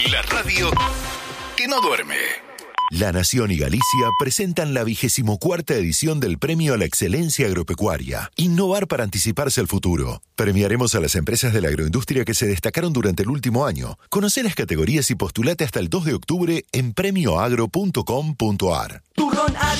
La radio que no duerme. La Nación y Galicia presentan la 24ª edición del Premio a la Excelencia Agropecuaria. Innovar para anticiparse al futuro. Premiaremos a las empresas de la agroindustria que se destacaron durante el último año. Conoce las categorías y postulate hasta el 2 de octubre en premioagro.com.ar. Turrón